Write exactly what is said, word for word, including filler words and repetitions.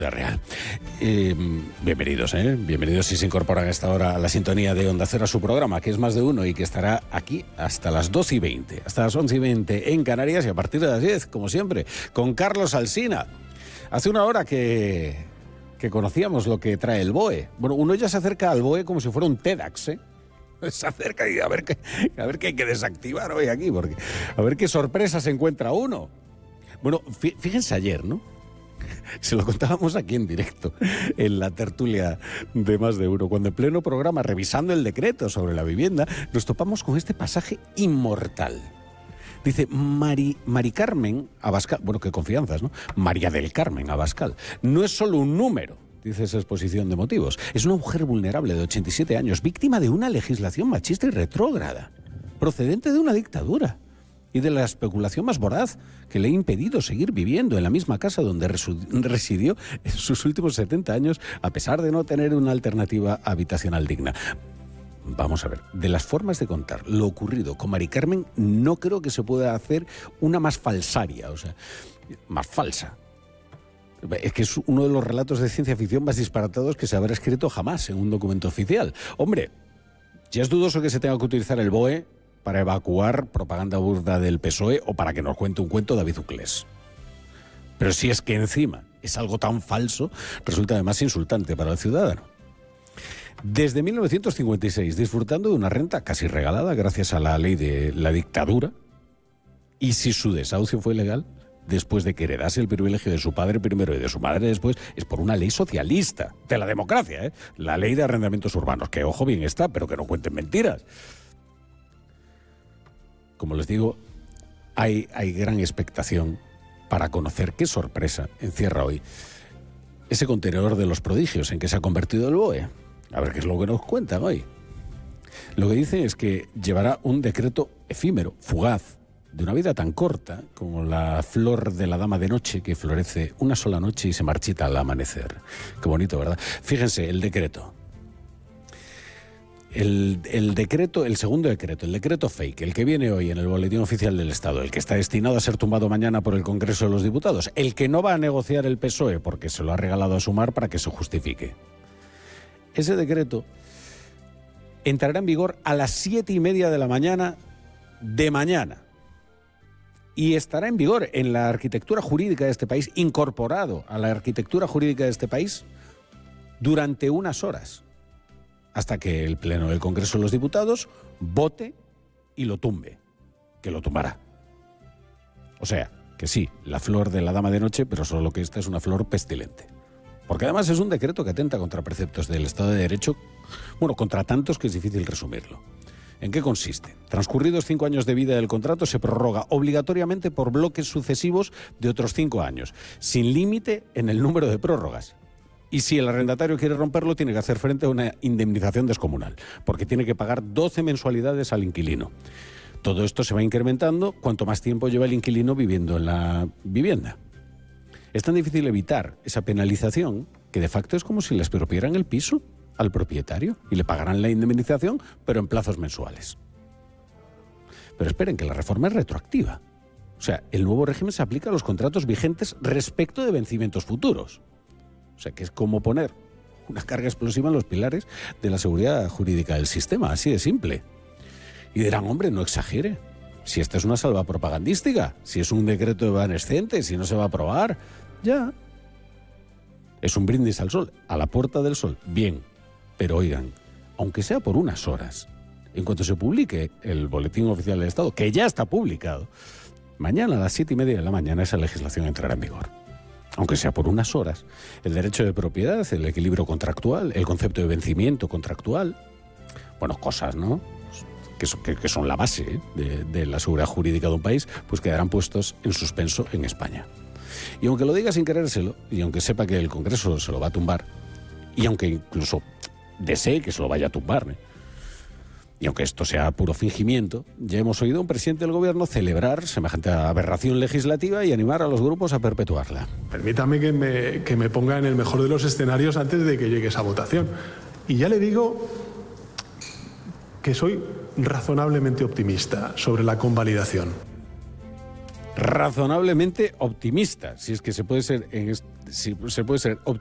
Real. Eh, bienvenidos, ¿eh? Bienvenidos si se incorporan a esta hora a la sintonía de Onda Cero, a su programa, que es Más de Uno y que estará aquí hasta las doce y veinte, hasta las once y veinte en Canarias y a partir de las diez, como siempre, con Carlos Alsina. Hace una hora que, que conocíamos lo que trae el B O E. Bueno, uno ya se acerca al B O E como si fuera un TEDx, ¿eh? Se acerca y a ver qué, a ver qué hay que desactivar hoy aquí, porque a ver qué sorpresa se encuentra uno. Bueno, fíjense ayer, ¿no? Se lo contábamos aquí en directo, en la tertulia de Más de Uno, cuando en pleno programa, revisando el decreto sobre la vivienda, nos topamos con este pasaje inmortal. Dice, Mari, Mari Carmen Abascal, bueno, qué confianzas, ¿no? María del Carmen Abascal, no es solo un número, dice esa exposición de motivos, es una mujer vulnerable de ochenta y siete años, víctima de una legislación machista y retrógrada, procedente de una dictadura y de la especulación más voraz que le ha impedido seguir viviendo en la misma casa donde residió en sus últimos setenta años, a pesar de no tener una alternativa habitacional digna. Vamos a ver, de las formas de contar lo ocurrido con Mari Carmen, no creo que se pueda hacer una más falsaria, o sea, más falsa. Es que es uno de los relatos de ciencia ficción más disparatados que se habrá escrito jamás en un documento oficial. Hombre, ya es dudoso que se tenga que utilizar el B O E para evacuar propaganda burda del P S O E o para que nos cuente un cuento David Uclés. Pero si es que encima es algo tan falso, resulta además insultante para el ciudadano. Desde mil novecientos cincuenta y seis, disfrutando de una renta casi regalada gracias a la ley de la dictadura, y si su desahucio fue legal, después de que heredase el privilegio de su padre primero y de su madre después, es por una ley socialista, de la democracia, ¿eh? La ley de arrendamientos urbanos, que ojo bien está, pero que no cuenten mentiras. Como les digo, hay, hay gran expectación para conocer qué sorpresa encierra hoy ese contenedor de los prodigios en que se ha convertido el B O E. A ver qué es lo que nos cuentan hoy. Lo que dicen es que llevará un decreto efímero, fugaz, de una vida tan corta como la flor de la dama de noche que florece una sola noche y se marchita al amanecer. Qué bonito, ¿verdad? Fíjense, el decreto. El, el decreto, el segundo decreto, el decreto fake, el que viene hoy en el Boletín Oficial del Estado, el que está destinado a ser tumbado mañana por el Congreso de los Diputados, el que no va a negociar el P S O E porque se lo ha regalado a Sumar para que se justifique. Ese decreto entrará en vigor a las siete y media de la mañana de mañana y estará en vigor en la arquitectura jurídica de este país, incorporado a la arquitectura jurídica de este país durante unas horas, hasta que el Pleno del Congreso de los Diputados vote y lo tumbe, que lo tumbará. O sea, que sí, la flor de la dama de noche, pero solo que esta es una flor pestilente. Porque además es un decreto que atenta contra preceptos del Estado de Derecho, bueno, contra tantos que es difícil resumirlo. ¿En qué consiste? Transcurridos cinco años de vida del contrato, se prorroga obligatoriamente por bloques sucesivos de otros cinco años, sin límite en el número de prórrogas. Y si el arrendatario quiere romperlo, tiene que hacer frente a una indemnización descomunal, porque tiene que pagar doce mensualidades al inquilino. Todo esto se va incrementando cuanto más tiempo lleva el inquilino viviendo en la vivienda. Es tan difícil evitar esa penalización que de facto es como si le expropiaran el piso al propietario y le pagarán la indemnización, pero en plazos mensuales. Pero esperen, que la reforma es retroactiva. O sea, el nuevo régimen se aplica a los contratos vigentes respecto de vencimientos futuros. O sea, que es como poner una carga explosiva en los pilares de la seguridad jurídica del sistema, así de simple. Y dirán, hombre, no exagere. Si esta es una salva propagandística, si es un decreto evanescente, si no se va a aprobar, ya. Es un brindis al sol, a la puerta del sol, bien. Pero oigan, aunque sea por unas horas, en cuanto se publique el Boletín Oficial del Estado, que ya está publicado, mañana a las siete y media de la mañana esa legislación entrará en vigor. Aunque sea por unas horas, el derecho de propiedad, el equilibrio contractual, el concepto de vencimiento contractual, bueno, cosas, ¿no?, que son, que, que son la base ¿eh? de, de la seguridad jurídica de un país, pues quedarán puestos en suspenso en España. Y aunque lo diga sin querérselo, y aunque sepa que el Congreso se lo va a tumbar, y aunque incluso desee que se lo vaya a tumbar, ¿eh? y aunque esto sea puro fingimiento, ya hemos oído a un presidente del gobierno celebrar semejante aberración legislativa y animar a los grupos a perpetuarla. Permítame que me, que me ponga en el mejor de los escenarios antes de que llegue esa votación. Y ya le digo que soy razonablemente optimista sobre la convalidación. Razonablemente optimista, si es que se puede ser en, si se puede ser